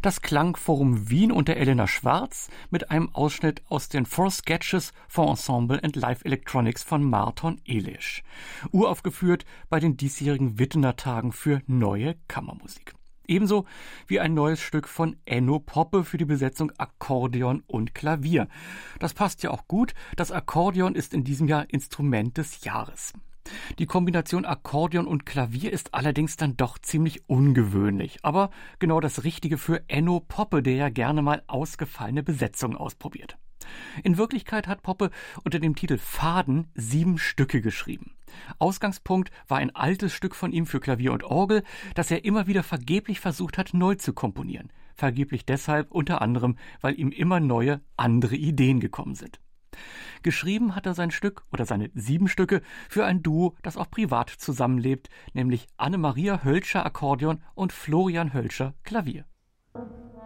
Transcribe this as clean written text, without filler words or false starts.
Das Klangforum Wien unter Elena Schwarz mit einem Ausschnitt aus den 4 Sketches for Ensemble and Live Electronics von Márton Éles, uraufgeführt bei den diesjährigen Wittener Tagen für neue Kammermusik. Ebenso wie ein neues Stück von Enno Poppe für die Besetzung Akkordeon und Klavier. Das passt ja auch gut, das Akkordeon ist in diesem Jahr Instrument des Jahres. Die Kombination Akkordeon und Klavier ist allerdings dann doch ziemlich ungewöhnlich, aber genau das Richtige für Enno Poppe, der ja gerne mal ausgefallene Besetzungen ausprobiert. In Wirklichkeit hat Poppe unter dem Titel Faden 7 Stücke geschrieben. Ausgangspunkt war ein altes Stück von ihm für Klavier und Orgel, das er immer wieder vergeblich versucht hat, neu zu komponieren. Vergeblich deshalb unter anderem, weil ihm immer neue, andere Ideen gekommen sind. Geschrieben hat er sein Stück oder seine 7 Stücke für ein Duo, das auch privat zusammenlebt, nämlich Anne-Maria Hölscher Akkordeon und Florian Hölscher Klavier.